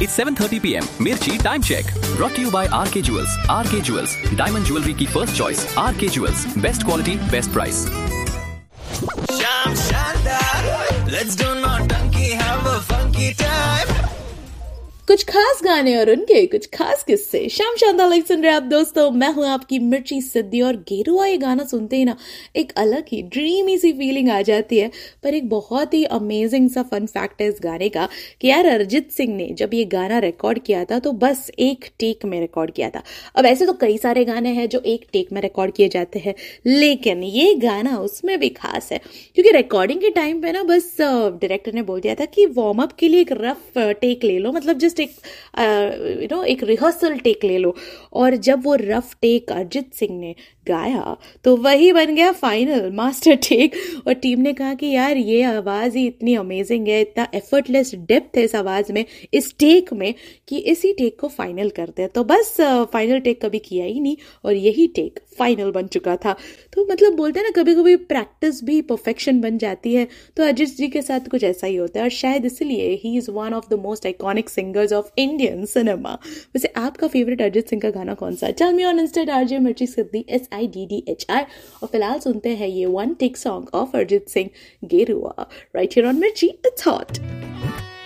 It's 7:30 p.m. Mirchi time check. Brought to you by RK Jewels. RK Jewels, diamond jewelry की first choice. RK Jewels, best quality, best price. Sham Shandar, let's do Nautanki, have a funky time. कुछ खास गाने और उनके कुछ खास किस्से। शाम शानदार लाइक सुन रहे आप दोस्तों, मैं हूं आपकी मिर्ची सिद्धि। और गेरुआ ये गाना सुनते ही ना एक अलग ही ड्रीमी सी फीलिंग आ जाती है। पर एक बहुत ही अमेजिंग सा फन फैक्ट है इस गाने का कि यार अरिजीत सिंह ने जब ये गाना रिकॉर्ड किया था तो बस एक टेक में रिकॉर्ड किया था। अब ऐसे तो कई सारे गाने हैं जो एक टेक में रिकॉर्ड किए जाते हैं, लेकिन ये गाना उसमें भी खास है क्योंकि रिकॉर्डिंग के टाइम पे ना बस डायरेक्टर ने बोल दिया था कि वार्म अप के लिए एक रफ टेक ले लो, मतलब जस्ट एक रिहर्सल टेक ले लो। और जब वो रफ टेक अरिजीत सिंह ने गाया तो वही बन गया फाइनल मास्टर टेक। और टीम ने कहा कि यार ये आवाज़ ही इतनी अमेजिंग है, इतना एफर्टलेस डेप्थ है इस आवाज़ में, इस टेक में, कि इसी टेक को फाइनल करते हैं। तो बस फाइनल टेक कभी किया ही नहीं और यही टेक फाइनल बन चुका था। तो मतलब बोलते हैं ना कभी कभी प्रैक्टिस भी परफेक्शन बन जाती है, तो अरिजीत जी के साथ कुछ ऐसा ही होता है और शायद इसलिए he is one of the most iconic singers of Indian cinema. वैसे आपका फेवरेट अरिजीत सिंह का गाना कौन सा है? Tell me on Insta RJ मिर्ची सिद्धि SIDDHI। और फिलहाल सुनते हैं ये one take song of Arijit Singh, गेरुआ, राइट हियर ऑन मिर्ची, इट्स हॉट।